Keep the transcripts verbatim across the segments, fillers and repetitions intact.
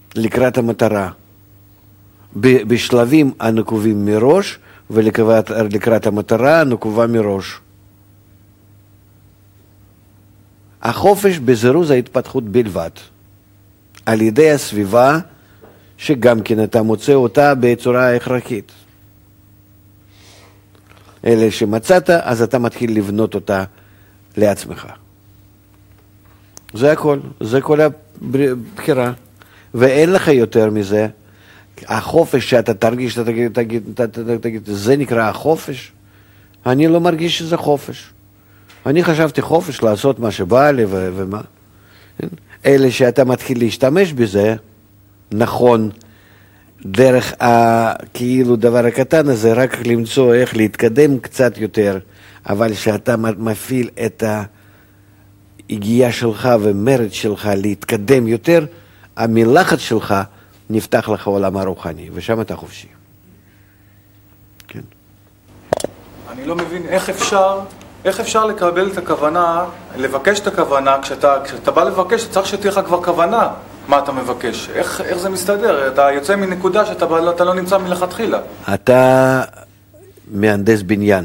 לקראת המטרה, בשלבים הנקובים מראש, ולקראת המטרה הנקובה מראש. החופש בזירוז ההתפתחות בלבד, על ידי הסביבה, שגם כן אתה מוצא אותה בצורה הכרחית. אלה שמצאת, אז אתה מתחיל לבנות אותה לעצמך. זה הכל, זה כל הבחירה. ואין לך יותר מזה. החופש שאתה תרגיש, אתה תגיד, תגיד, תגיד, תגיד, זה נקרא החופש? אני לא מרגיש שזה חופש. אני חשבתי חופש לעשות מה שבא לי ו- ומה. אלה שאתה מתחיל להשתמש בזה, נכון, דרך הכאילו דבר הקטן הזה, רק למצוא איך להתקדם קצת יותר, אבל שאתה מפעיל את ההגיעה שלך ומרד שלך להתקדם יותר, המלחץ שלך נפתח לך עולם הרוחני, ושם אתה חופשי. כן. אני לא מבין איך אפשר, איך אפשר לקבל את הכוונה, לבקש את הכוונה, כשאתה, כשאתה בא לבקש, אתה צריך שתהיה לך כבר כוונה מה אתה מבקש. איך, איך זה מסתדר? אתה יוצא מנקודה שאתה אתה לא נמצא מלכתחילה. אתה מהנדס בניין.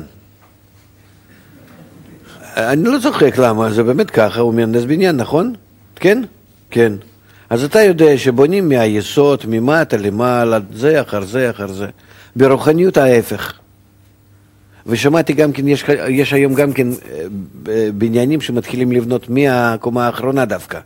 אני לא צוחק למה, זה באמת ככה, הוא מהנדס בניין, נכון? כן? כן. אז אתה יודע שבונים מהיסוד, ממטה למעלה, זה אחר זה אחר זה. ברוחניות ההפך. ושמעתי גם כן, יש, יש היום גם כן בניינים שמתחילים לבנות מהקומה האחרונה דווקא.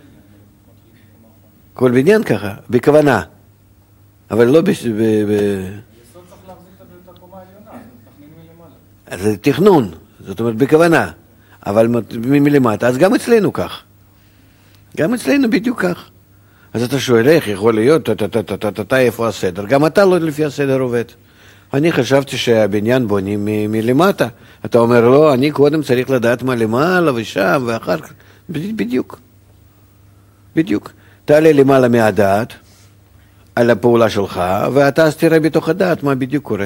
כל בניין ככה, בכוונה. אבל לא ב... ב, ב... היסוד צריך להחזיק את הקומה העליונה, תכנין מלמעלה. זה תכנון, זאת אומרת בכוונה. אבל מלמטה, אז גם אצלנו כך. גם אצלנו בדיוק כך. אז אתה שואל איך יכול להיות, אתה איפה הסדר? גם אתה לא לפי הסדר עובד. אני חשבתי שהבניין בונים מלמטה. אתה אומר לא, אני קודם צריך לדעת מה למעלה ושם ואחר כך. בדיוק. בדיוק. תעלה למעלה מהדעת על הפעולה שלך, ואתה אז תראה בתוך הדעת מה בדיוק קורה.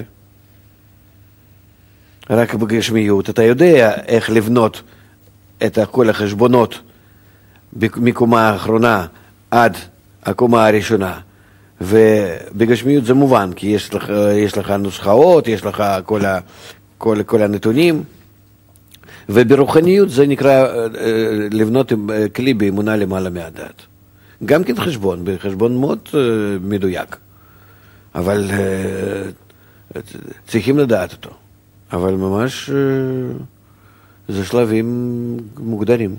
רק בגשמיות אתה יודע איך לבנות את כל החשבונות מקומה האחרונה עד הקומה הראשונה. ובגשמיות זה מובן, כי יש לך, יש לך נוסחאות, יש לך כל, ה, כל, כל הנתונים. וברוחניות זה נקרא לבנות כלי באמונה למעלה מהדעת. גם כן חשבון, בחשבון מאוד מדויק. אבל צריכים לדעת אותו. אבל ממש זה שלבים מוגדרים.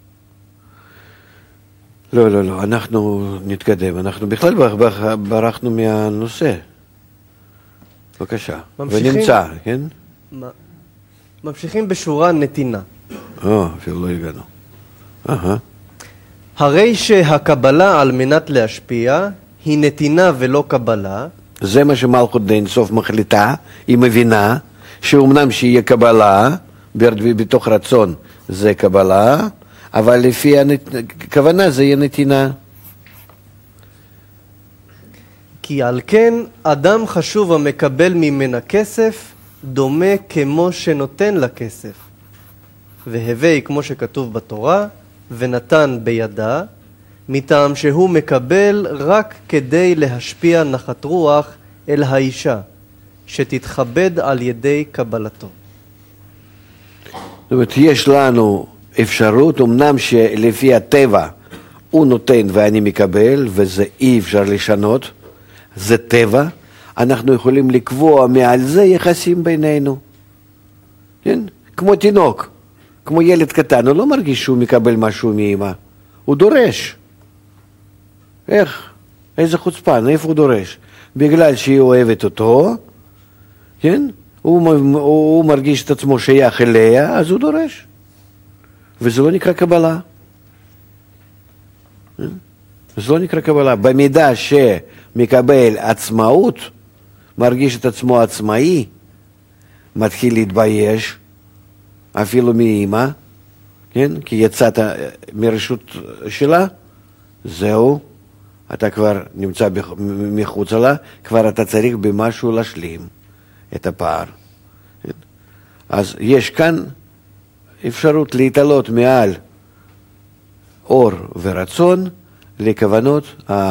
לא, לא, לא, אנחנו נתקדם. אנחנו בכלל ברחנו מהנושא. בבקשה. ממשיכים, ונמצא, כן? ממשיכים בשורה נתינה. אה, אפילו לא הגענו. אהה. הרי שהקבלה על מנת להשפיע היא נתינה ולא קבלה. זה מה שמלכות דין סוף מחליטה, היא מבינה שאומנם שיהיה קבלה, בתוך רצון זה קבלה, אבל לפי הכוונה זה יהיה נתינה. כי על כן אדם חשוב המקבל ממנה כסף דומה כמו שנותן לה כסף. והווי כמו שכתוב בתורה, ונתן בידה, מטעם שהוא מקבל רק כדי להשפיע נחת רוח אל האישה, שתתכבד על ידי קבלתו. זאת אומרת, יש לנו אפשרות, אמנם שלפי הטבע הוא נותן ואני מקבל, וזה אי אפשר לשנות, זה טבע, אנחנו יכולים לקבוע מעל זה יחסים בינינו. כן? כמו תינוק, כמו ילד קטן, הוא לא מרגיש שהוא מקבל משהו מאמא, הוא דורש. איך? איזה חוצפן, איפה הוא דורש? בגלל שהיא אוהבת אותו, כן? הוא, הוא, הוא מרגיש את עצמו שייך אליה, אז הוא דורש. וזה לא נקרא קבלה. זה לא נקרא קבלה. במידה שמקבל עצמאות, מרגיש את עצמו עצמאי, מתחיל להתבייש, אפילו מאמא, כן? כי יצאת מרשות שלה, זהו, אתה כבר נמצא מחוץ לה, כבר אתה צריך במשהו להשלים את הפער. כן? אז יש כאן אפשרות להתעלות מעל אור ורצון לכוונות